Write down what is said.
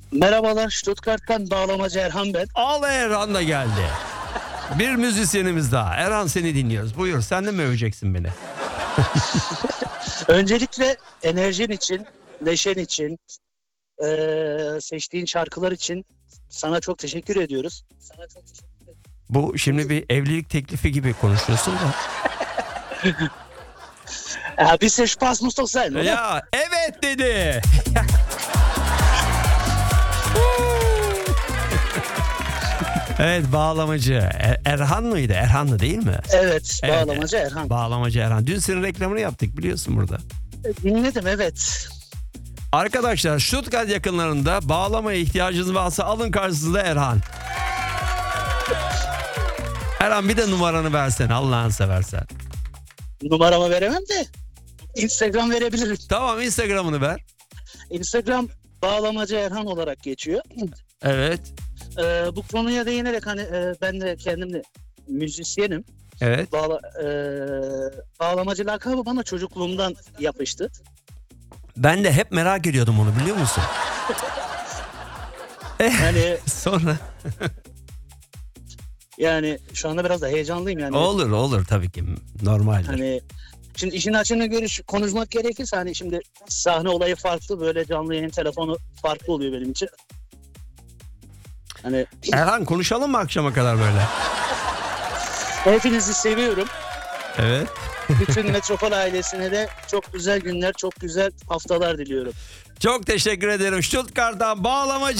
Merhabalar, Stuttgart'tan bağlamacı Erhan ben. Al, Erhan da geldi. Bir müzisyenimiz daha. Erhan, seni dinliyoruz. Buyur, sen de mi öveceksin beni? Öncelikle enerjin için, neşen için, seçtiğin şarkılar için sana çok teşekkür ediyoruz. Bu şimdi bir evlilik teklifi gibi konuşuyorsun da. Ja, ein bisschen Spaß muss doch sein, oder? Ya evet dedi. Evet, bağlamacı. Erhan mıydı? Erhan'dı değil mi? Evet, Evet, bağlamacı Erhan. Bağlamacı Erhan. Dün senin reklamını yaptık, biliyorsun burada. Dinledim, evet. Arkadaşlar, Stuttgart yakınlarında bağlamaya ihtiyacınız varsa alın karşınıza Erhan. Erhan, bir de numaranı versene Allah'ını seversen. Numaramı veremem de Instagram verebilirim. Tamam, Instagram'ını ver. Instagram bağlamacı Erhan olarak geçiyor. Evet. Bu konuya değinerek hani ben de kendim de müzisyenim. Evet. Bağlamacı lakabı bana çocukluğumdan yapıştı. Ben de hep merak ediyordum onu, biliyor musun? Yani Sonra yani şu anda biraz da heyecanlıyım yani. olur tabii ki, normaldir. Hani şimdi işin açığını konuşmak gerekirse hani şimdi sahne olayı farklı, böyle canlı yayın telefonu farklı oluyor benim için. Hani Erhan, konuşalım mı akşama kadar böyle? hepinizi seviyorum. Evet. Bütün Metropol ailesine de çok güzel günler, çok güzel haftalar diliyorum. Çok teşekkür ederim. Stuttgart'tan bağlamacı